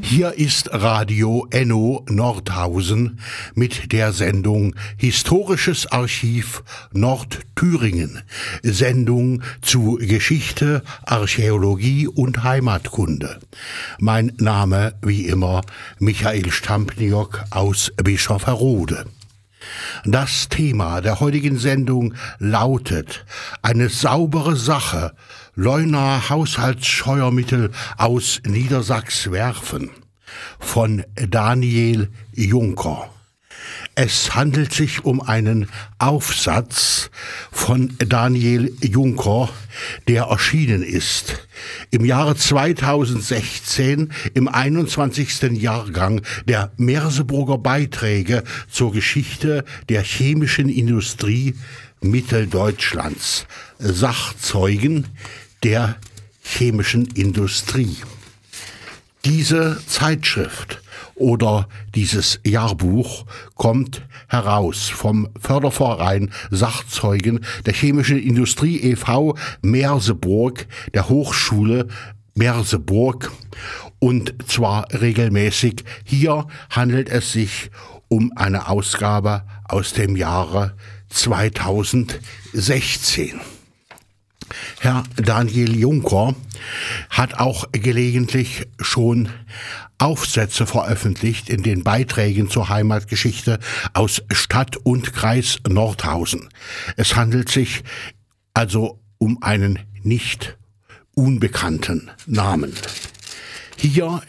Hier ist Radio Enno Nordhausen mit der Sendung Historisches Archiv Nordthüringen. Sendung zu Geschichte, Archäologie und Heimatkunde. Mein Name, wie immer, Michael Stampniok aus Bischofferode. Das Thema der heutigen Sendung lautet: eine saubere Sache, Leunaer Haushaltsscheuermittel aus Niedersachs werfen, von Daniel Juncker. Es handelt sich um einen Aufsatz von Daniel Juncker, der erschienen ist im Jahre 2016 im 21. Jahrgang der Merseburger Beiträge zur Geschichte der chemischen Industrie Mitteldeutschlands, Sachzeugen der chemischen Industrie. Diese Zeitschrift oder dieses Jahrbuch kommt heraus vom Förderverein Sachzeugen der chemischen Industrie e.V. Merseburg, der Hochschule Merseburg, und zwar regelmäßig. Hier handelt es sich um eine Ausgabe aus dem Jahre 2016. Herr Daniel Juncker hat auch gelegentlich schon Aufsätze veröffentlicht in den Beiträgen zur Heimatgeschichte aus Stadt und Kreis Nordhausen. Es handelt sich also um einen nicht unbekannten Namen. Hier